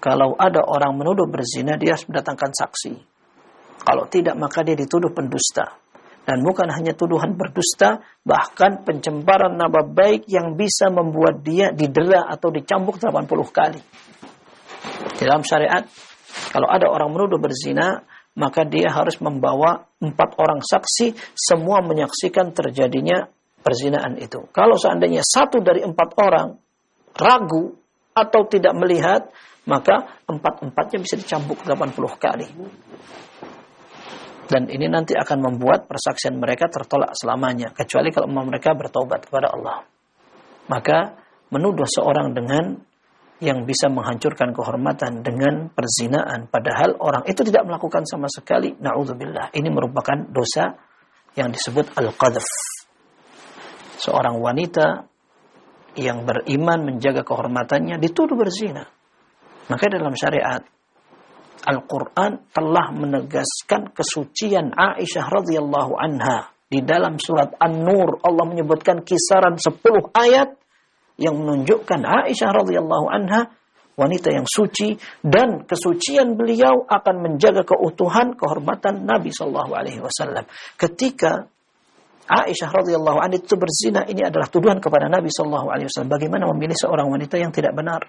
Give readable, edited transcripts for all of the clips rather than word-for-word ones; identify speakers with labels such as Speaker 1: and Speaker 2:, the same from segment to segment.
Speaker 1: Kalau ada orang menuduh berzina, dia harus mendatangkan saksi. Kalau tidak, maka dia dituduh pendusta. Dan bukan hanya tuduhan berdusta, bahkan pencemaran nama baik yang bisa membuat dia didera atau dicambuk 80 kali. Di dalam syariat, kalau ada orang menuduh berzina, maka dia harus membawa 4 orang saksi, semua menyaksikan terjadinya perzinaan itu. Kalau seandainya 1 dari 4 orang ragu atau tidak melihat, maka 4-4-nya bisa dicambuk 80 kali. Dan ini nanti akan membuat persaksian mereka tertolak selamanya, kecuali kalau mereka bertobat kepada Allah. Maka menuduh seorang dengan yang bisa menghancurkan kehormatan dengan perzinaan, padahal orang itu tidak melakukan sama sekali, na'udzubillah, ini merupakan dosa yang disebut al-qadhf. Seorang wanita yang beriman menjaga kehormatannya dituduh berzina. Maka dalam syariat Al-Quran telah menegaskan kesucian Aisyah radhiyallahu anha. Di dalam surat An-Nur Allah menyebutkan kisaran 10 ayat yang menunjukkan Aisyah radhiyallahu anha wanita yang suci, dan kesucian beliau akan menjaga keutuhan kehormatan Nabi sallallahu alaihi wasallam. Ketika Aisyah radhiyallahu anha itu berzina, ini adalah tuduhan kepada Nabi sallallahu alaihi wasallam. Bagaimana memilih seorang wanita yang tidak benar?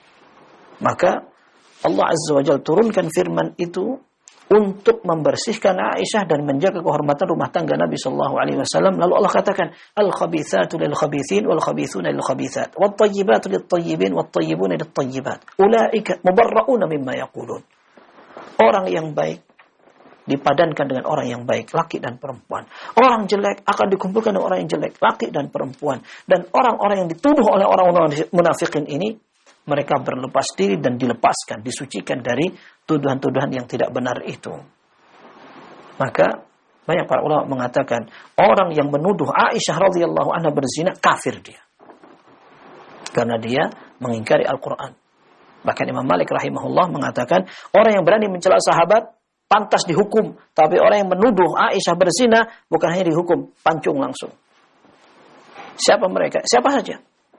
Speaker 1: Maka Allah Azza wa Jalla turunkan firman itu untuk membersihkan Aisyah dan menjaga kehormatan rumah tangga Nabi sallallahu alaihi wasallam. Lalu Allah katakan, al-khabithatu lil-khabithin wal-khabithuna lil-khabithat wat-tayyibatu lit-tayyibin wat-tayyibuna lit-tayyibat. Ulaika mubarra'una mimma yaqulun. Orang yang baik dipadankan dengan orang yang baik, laki dan perempuan. Orang jelek akan dikumpulkan dengan orang yang jelek, laki dan perempuan. Dan orang-orang yang dituduh oleh orang-orang munafikin ini, mereka berlepas diri dan dilepaskan, disucikan dari tuduhan-tuduhan yang tidak benar itu. Maka banyak para ulama mengatakan orang yang menuduh Aisyah radhiyallahu anha berzina, kafir dia, karena dia mengingkari Al-Quran. Bahkan Imam Malik rahimahullah mengatakan orang yang berani mencela sahabat pantas dihukum, tapi orang yang menuduh Aisyah berzina bukan hanya dihukum, pancung langsung. Siapa mereka? Siapa saja.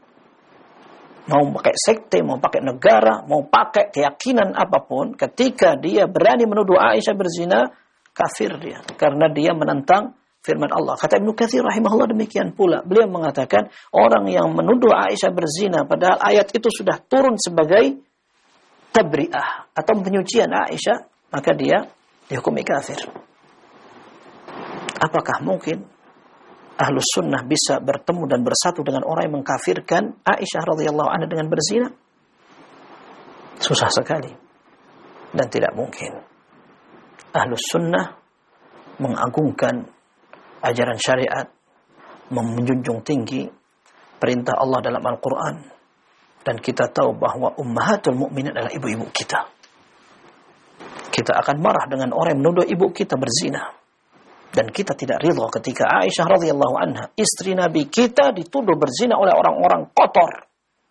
Speaker 1: Mau pakai sekte, mau pakai negara, mau pakai keyakinan apapun, ketika dia berani menuduh Aisyah berzina, kafir dia. Karena dia menentang firman Allah. Kata Ibnu Katsir rahimahullah demikian pula. Beliau mengatakan, orang yang menuduh Aisyah berzina, padahal ayat itu sudah turun sebagai tabri'ah, atau penyucian Aisyah, maka dia dihukumi kafir. Apakah mungkin Ahlus Sunnah bisa bertemu dan bersatu dengan orang yang mengkafirkan Aisyah radhiyallahu anha dengan berzina? Susah sekali dan tidak mungkin. Ahlus Sunnah mengagungkan ajaran syariat, menjunjung tinggi perintah Allah dalam Al-Quran, dan kita tahu bahwa ummahatul mukminin adalah ibu-ibu kita. Kita akan marah dengan orang yang menuduh ibu kita berzina. Dan kita tidak ridha ketika Aisyah radhiyallahu anha, istri Nabi kita, dituduh berzina oleh orang-orang kotor.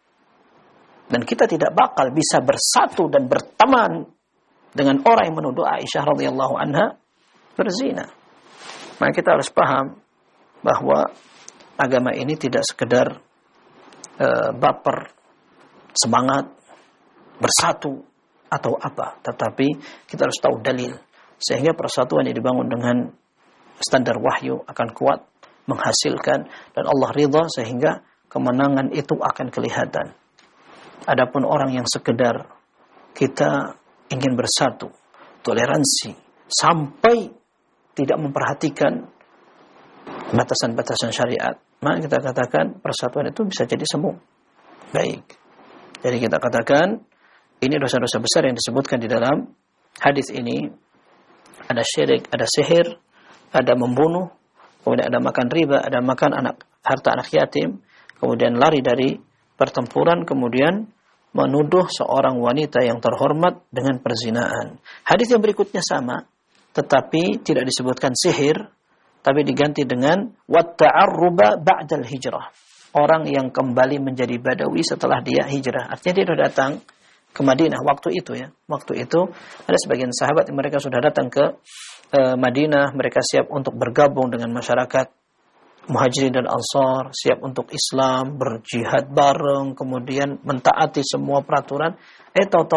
Speaker 1: Dan kita tidak bakal bisa bersatu dan berteman dengan orang yang menuduh Aisyah radhiyallahu anha berzina. Maka kita harus paham bahwa agama ini tidak sekedar baper, semangat, bersatu atau apa, tetapi kita harus tahu dalil, sehingga persatuan yang dibangun dengan standar wahyu akan kuat, menghasilkan, dan Allah ridha sehingga kemenangan itu akan kelihatan. Adapun orang yang sekedar kita ingin bersatu, toleransi, sampai tidak memperhatikan batasan-batasan syariat, maka kita katakan persatuan itu bisa jadi semu. Baik. Jadi kita katakan ini dosa-dosa besar yang disebutkan di dalam hadis ini. Ada syirik, ada sihir, ada membunuh, kemudian ada makan riba, ada makan harta anak yatim, kemudian lari dari pertempuran, kemudian menuduh seorang wanita yang terhormat dengan perzinaan. Hadis yang berikutnya sama, tetapi tidak disebutkan sihir, tapi diganti dengan watta'arruba ba'dal hijrah. Orang yang kembali menjadi badawi setelah dia hijrah. Artinya dia sudah datang ke Madinah waktu itu ya. Waktu itu ada sebagian sahabat yang mereka sudah datang ke Madinah, mereka siap untuk bergabung dengan masyarakat Muhajirin dan Ansar, siap untuk Islam, berjihad bareng, kemudian mentaati semua peraturan. Tahu-tahu